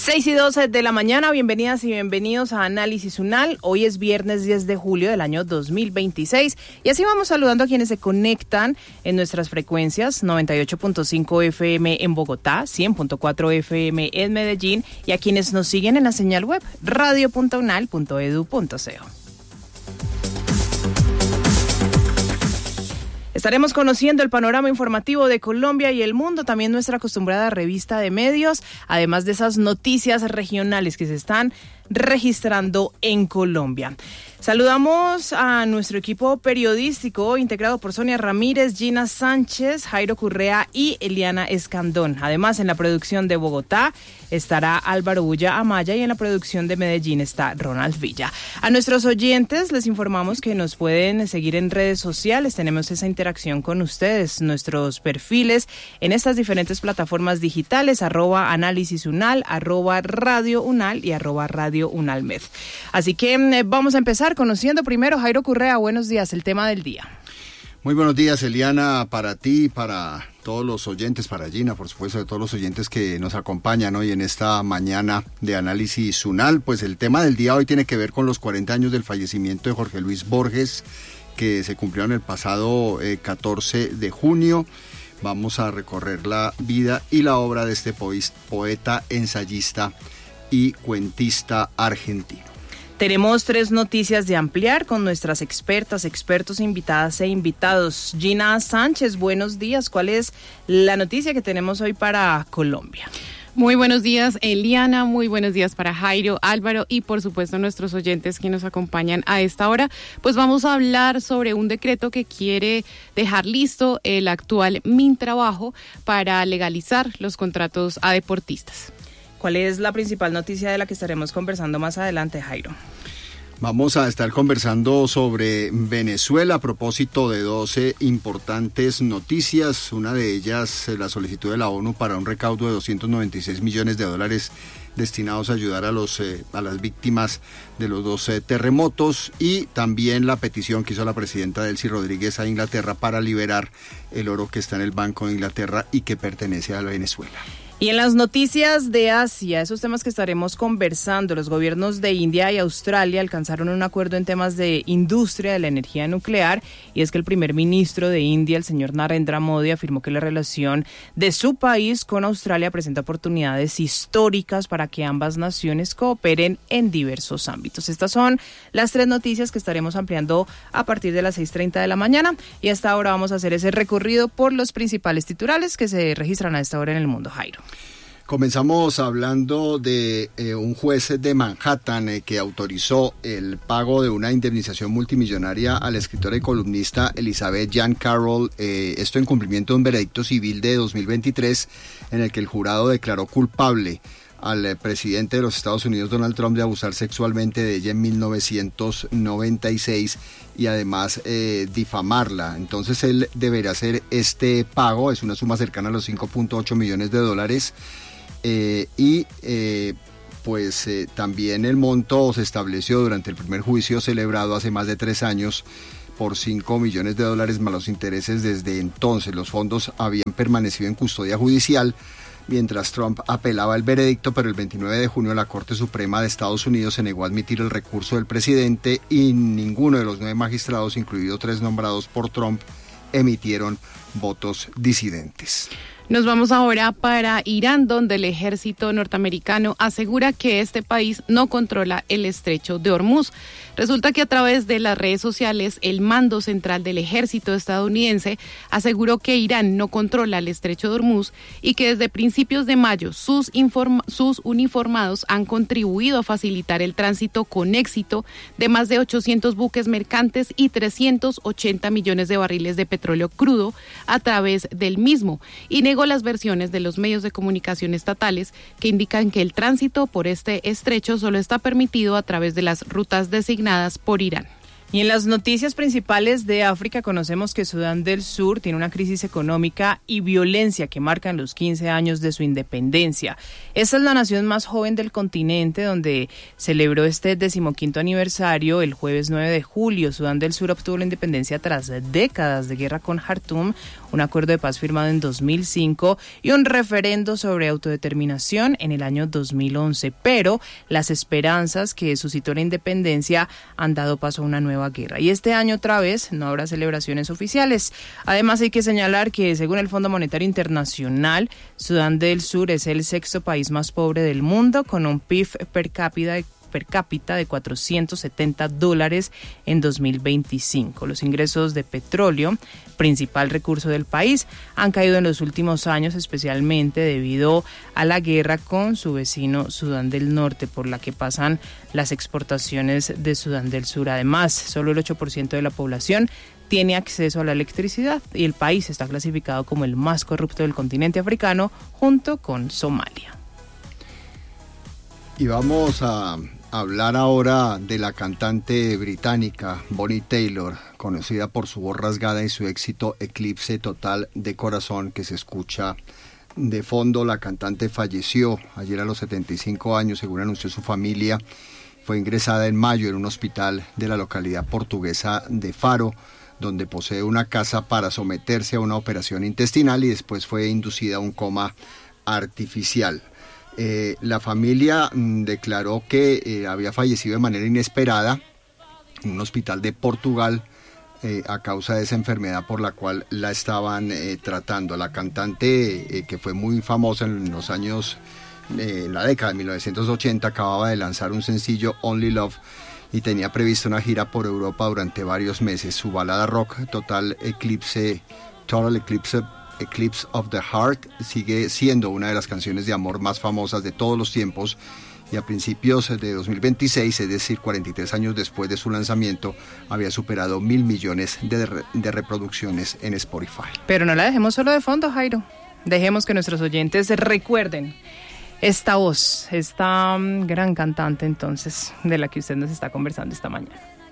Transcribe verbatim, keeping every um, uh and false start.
seis y doce de la mañana, bienvenidas y bienvenidos a Análisis UNAL. Hoy es viernes diez de julio del año dos mil veintiséis y así vamos saludando a quienes se conectan en nuestras frecuencias noventa y ocho punto cinco F M en Bogotá, cien punto cuatro F M en Medellín y a quienes nos siguen en la señal web radio punto unal punto edu punto co. Estaremos conociendo el panorama informativo de Colombia y el mundo, también nuestra acostumbrada revista de medios, además de esas noticias regionales que se están registrando en Colombia. Saludamos a nuestro equipo periodístico integrado por Sonia Ramírez, Gina Sánchez, Jairo Correa y Eliana Escandón. Además, en la producción de Bogotá estará Álvaro Bulla Amaya y en la producción de Medellín está Ronald Villa. A nuestros oyentes les informamos que nos pueden seguir en redes sociales. Tenemos esa interacción con ustedes, nuestros perfiles en estas diferentes plataformas digitales, arroba análisis unal, arroba radio unal y arroba radio unalmed. Así que eh, vamos a empezar conociendo primero, Jairo Correa, buenos días, el tema del día. Muy buenos días, Eliana, para ti, para todos los oyentes, para Gina, por supuesto, de todos los oyentes que nos acompañan hoy en esta mañana de Análisis UNAL. Pues el tema del día hoy tiene que ver con los cuarenta años del fallecimiento de Jorge Luis Borges, que se cumplieron el pasado eh, catorce de junio. Vamos a recorrer la vida y la obra de este poeta, ensayista y cuentista argentino. Tenemos tres noticias de ampliar con nuestras expertas, expertos, invitadas e invitados. Gina Sánchez, buenos días. ¿Cuál es la noticia que tenemos hoy para Colombia? Muy buenos días, Eliana, muy buenos días para Jairo, Álvaro y por supuesto nuestros oyentes que nos acompañan a esta hora. Pues vamos a hablar sobre un decreto que quiere dejar listo el actual Mintrabajo para legalizar los contratos a deportistas. ¿Cuál es la principal noticia de la que estaremos conversando más adelante, Jairo? Vamos a estar conversando sobre Venezuela a propósito de doce importantes noticias. Una de ellas, la solicitud de la ONU para un recaudo de doscientos noventa y seis millones de dólares destinados a ayudar a los eh, a las víctimas de los dos eh, terremotos, y también la petición que hizo la presidenta Delcy Rodríguez a Inglaterra para liberar el oro que está en el Banco de Inglaterra y que pertenece a Venezuela. Y en las noticias de Asia, esos temas que estaremos conversando, los gobiernos de India y Australia alcanzaron un acuerdo en temas de industria de la energía nuclear, y es que el primer ministro de India, el señor Narendra Modi, afirmó que la relación de su país con Australia presenta oportunidades históricas para que ambas naciones cooperen en diversos ámbitos. Estas son las tres noticias que estaremos ampliando a partir de las seis treinta de la mañana, y hasta ahora vamos a hacer ese recorrido por los principales titulares que se registran a esta hora en el mundo, Jairo. Comenzamos hablando de eh, un juez de Manhattan eh, que autorizó el pago de una indemnización multimillonaria a la escritora y columnista Elizabeth Jean Carroll, eh, esto en cumplimiento de un veredicto civil de dos mil veintitrés en el que el jurado declaró culpable al eh, presidente de los Estados Unidos, Donald Trump, de abusar sexualmente de ella en mil novecientos noventa y seis y además eh, difamarla. Entonces él deberá hacer este pago, es una suma cercana a los cinco punto ocho millones de dólares. Eh, y eh, pues eh, también el monto se estableció durante el primer juicio celebrado hace más de tres años por cinco millones de dólares más los intereses. Desde entonces los fondos habían permanecido en custodia judicial mientras Trump apelaba el veredicto, pero el veintinueve de junio la Corte Suprema de Estados Unidos se negó a admitir el recurso del presidente y ninguno de los nueve magistrados, incluidos tres nombrados por Trump, emitieron votos disidentes. Nos vamos ahora para Irán, donde el ejército norteamericano asegura que este país no controla el estrecho de Hormuz. Resulta que a través de las redes sociales, el mando central del ejército estadounidense aseguró que Irán no controla el estrecho de Hormuz y que desde principios de mayo sus, inform- sus uniformados han contribuido a facilitar el tránsito con éxito de más de ochocientos buques mercantes y trescientos ochenta millones de barriles de petróleo crudo a través del mismo, y negó las versiones de los medios de comunicación estatales que indican que el tránsito por este estrecho solo está permitido a través de las rutas designadas por Irán. Y en las noticias principales de África conocemos que Sudán del Sur tiene una crisis económica y violencia que marcan los quince años de su independencia. Esta es la nación más joven del continente, donde celebró este decimoquinto aniversario el jueves nueve de julio. Sudán del Sur obtuvo la independencia tras décadas de guerra con Jartum, un acuerdo de paz firmado en dos mil cinco y un referendo sobre autodeterminación en el año dos mil once. Pero las esperanzas que suscitó la independencia han dado paso a una nueva guerra. Y este año otra vez no habrá celebraciones oficiales. Además hay que señalar que según el Fondo Monetario Internacional, Sudán del Sur es el sexto país más pobre del mundo, con un P I B per cápita de per cápita de cuatrocientos setenta dólares en dos mil veinticinco. Los ingresos de petróleo, principal recurso del país, han caído en los últimos años, especialmente debido a la guerra con su vecino Sudán del Norte, por la que pasan las exportaciones de Sudán del Sur. Además, solo el ocho por ciento de la población tiene acceso a la electricidad y el país está clasificado como el más corrupto del continente africano, junto con Somalia. Y vamos a hablar ahora de la cantante británica Bonnie Tyler, conocida por su voz rasgada y su éxito Eclipse Total de Corazón, que se escucha de fondo. La cantante falleció ayer a los setenta y cinco años, según anunció su familia. Fue ingresada en mayo en un hospital de la localidad portuguesa de Faro, donde posee una casa para someterse a una operación intestinal y después fue inducida a un coma artificial. Eh, la familia mm, declaró que eh, había fallecido de manera inesperada en un hospital de Portugal eh, a causa de esa enfermedad por la cual la estaban eh, tratando. La cantante, eh, que fue muy famosa en los años, eh, en la década de mil novecientos ochenta, acababa de lanzar un sencillo, Only Love, y tenía prevista una gira por Europa durante varios meses. Su balada rock, Total Eclipse, Total Eclipse Eclipse of the Heart, sigue siendo una de las canciones de amor más famosas de todos los tiempos, y a principios de dos mil veintiséis, es decir, cuarenta y tres años después de su lanzamiento, había superado mil millones de, re- de reproducciones en Spotify. Pero no la dejemos solo de fondo, Jairo. Dejemos que nuestros oyentes recuerden esta voz, esta um, gran cantante entonces de la que usted nos está conversando esta mañana.